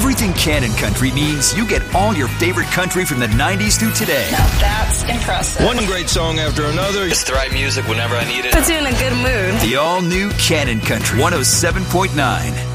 Everything Cannon Country means you get all your favorite country from the 90s through today. Now that's impressive. One great song after another. It's the right music whenever I need it. Puts you in a good mood. The all-new Cannon Country 107.9.